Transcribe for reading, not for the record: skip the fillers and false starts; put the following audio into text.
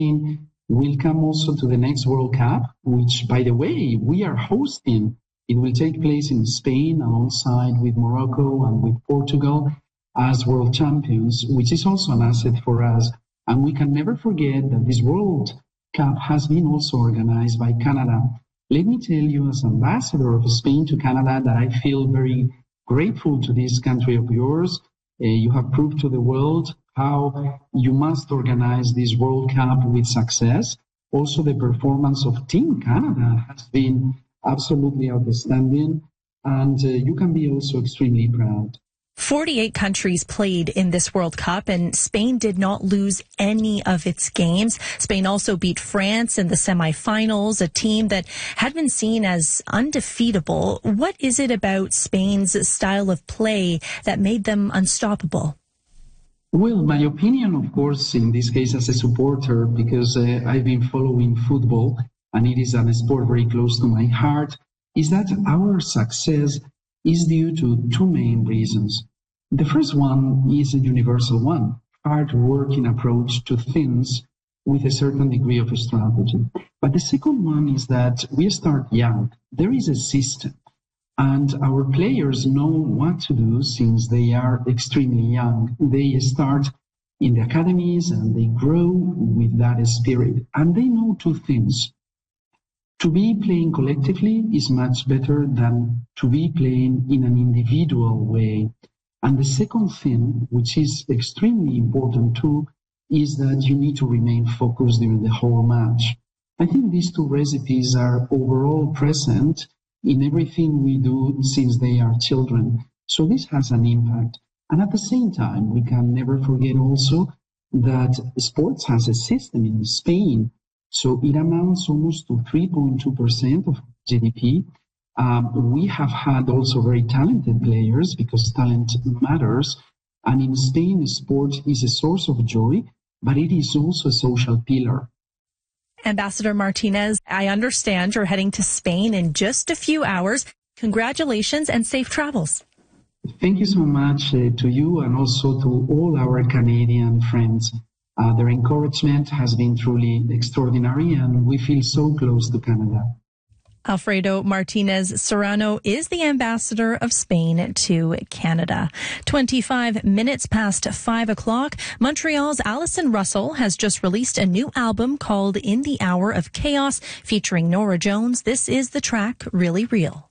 will come also to the next World Cup, which, by the way, we are hosting. It will take place in Spain alongside with Morocco and with Portugal as world champions, which is also an asset for us. And we can never forget that this World Cup has been also organized by Canada. Let me tell you, as ambassador of Spain to Canada, that I feel very grateful to this country of yours. You have proved to the world how you must organize this World Cup with success. Also, the performance of Team Canada has been absolutely outstanding, and you can be also extremely proud. 48 countries played in this World Cup, and Spain did not lose any of its games. Spain also beat France in the semifinals, a team that had been seen as undefeatable. What is it about Spain's style of play that made them unstoppable? Well, my opinion, of course, in this case as a supporter, because I've been following football, and it is a sport very close to my heart, is that our success is due to two main reasons. The first one is a universal one, hard-working approach to things with a certain degree of strategy. But the second one is that we start young. There is a system, and our players know what to do since they are extremely young. They start in the academies and they grow with that spirit, and they know two things. To be playing collectively is much better than to be playing in an individual way. And the second thing, which is extremely important too, is that you need to remain focused during the whole match. I think these two recipes are overall present in everything we do since they are children. So this has an impact. And at the same time, we can never forget also that sports has a system in Spain. So it amounts almost to 3.2% of GDP. We have had also very talented players because talent matters. And in Spain, sport is a source of joy, but it is also a social pillar. Ambassador Martinez, I understand you're heading to Spain in just a few hours. Congratulations and safe travels. Thank you so much to you and also to all our Canadian friends. Their encouragement has been truly extraordinary, and we feel so close to Canada. Alfredo Martinez Serrano is the ambassador of Spain to Canada. 25 minutes past 5 o'clock, Montreal's Alison Russell has just released a new album called In the Hour of Chaos, featuring Norah Jones. This is the track Really Real.